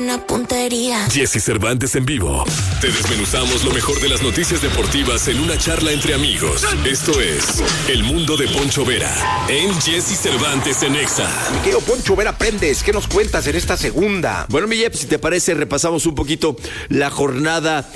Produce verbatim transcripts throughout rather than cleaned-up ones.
buena puntería. Jesse Cervantes en vivo. Te desmenuzamos lo mejor de las noticias deportivas en una charla entre amigos. Esto es El Mundo de Poncho Vera en Jesse Cervantes en Exa. Mi querido Poncho Vera Prendes, ¿qué nos cuentas en esta segunda? Bueno, mi Jeff, si te parece, repasamos un poquito la jornada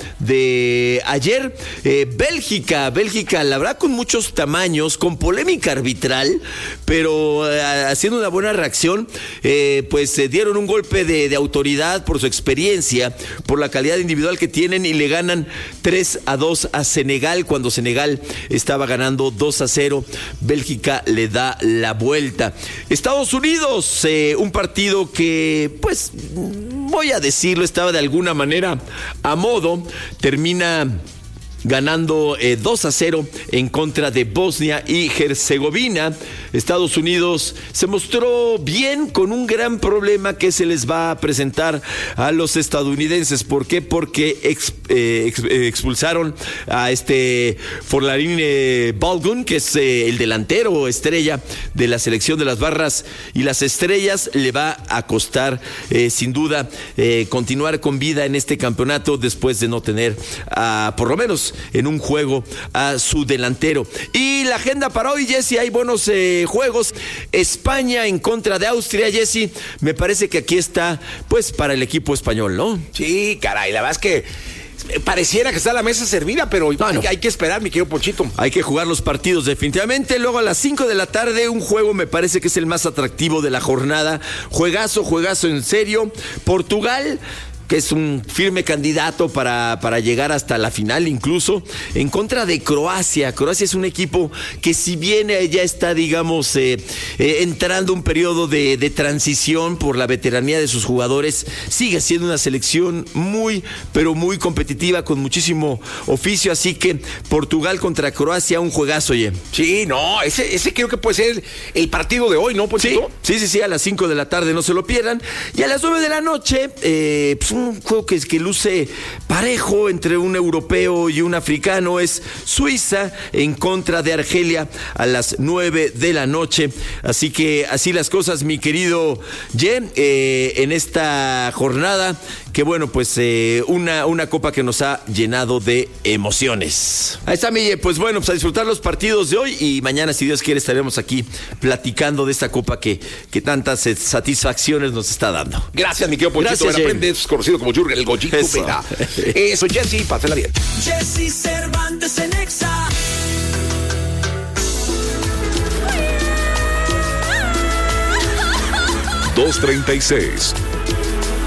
de ayer. Eh, Bélgica, Bélgica, la verdad, con muchos tamaños, con polémica arbitral, pero eh, haciendo una buena reacción, eh, pues eh, dieron un golpe de, de autoridad por su experiencia, por la calidad individual que tienen y le ganan tres a dos a Senegal cuando Senegal estaba ganando dos a cero. Bélgica le da la vuelta. Estados Unidos, eh, un partido que, pues, voy a decirlo, estaba de alguna manera a modo, termina ganando eh, dos a cero en contra de Bosnia y Herzegovina. Estados Unidos se mostró bien, con un gran problema que se les va a presentar a los estadounidenses. ¿Por qué? Porque ex, eh, ex, eh, expulsaron a este Folarin eh, Balogun, que es eh, el delantero estrella de la selección de las barras y las estrellas. Le va a costar eh, sin duda eh, continuar con vida en este campeonato después de no tener uh, por lo menos en un juego a su delantero. Y la agenda para hoy, Jesse, hay buenos eh, juegos. España en contra de Austria, Jesse. Me parece que aquí está, pues, para el equipo español, ¿no? Sí, caray, la verdad es que pareciera que está la mesa servida, pero no, no. Hay, hay que esperar, mi querido Ponchito. Hay que jugar los partidos definitivamente. Luego a las cinco de la tarde, un juego me parece que es el más atractivo de la jornada. Juegazo, juegazo en serio. Portugal, que es un firme candidato para, para llegar hasta la final incluso, en contra de Croacia. Croacia es un equipo que, si bien ya está, digamos, eh, eh, entrando un periodo de, de transición por la veteranía de sus jugadores, sigue siendo una selección muy, pero muy competitiva, con muchísimo oficio. Así que Portugal contra Croacia, un juegazo, oye. Sí, no, ese, ese creo que puede ser el partido de hoy, ¿no, Ponchito? Sí, sí, sí, sí, a las cinco de la tarde, no se lo pierdan. Y a las nueve de la noche, eh, pues un juego que, que luce parejo entre un europeo y un africano, es Suiza en contra de Argelia a las nueve de la noche. Así que así las cosas, mi querido Jen, eh, en esta jornada, que bueno, pues eh, una, una copa que nos ha llenado de emociones. Ahí está, Mille, pues bueno, pues a disfrutar los partidos de hoy, y mañana, si Dios quiere, estaremos aquí platicando de esta copa que, que tantas satisfacciones nos está dando. Gracias, mi querido Ponchito Vera Prendes, conocido como Jürgen el Goyito Vera. Eso, Jesse, pásela bien. Jesse Cervantes en Exa. dos treinta y seis.